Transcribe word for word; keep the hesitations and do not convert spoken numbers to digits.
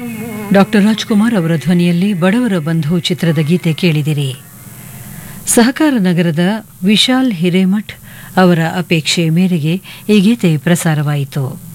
Doctor Rajkumar ಅವರ ಧ್ವನಿಯಲ್ಲಿ ಬಡವರ ಬಂಧು ಚಿತ್ರದ ಗೀತೆ ಕೇಳಿದಿರಿ. ಸಹಕಾರ ನಗರದ ವಿಶಾಲ್ ಹಿರೇಮಠ್ ಅವರ ಅಪೇಕ್ಷೆ ಮೇರೆಗೆ ಈ ಗೀತೆ ಪ್ರಸಾರವಾಯಿತು.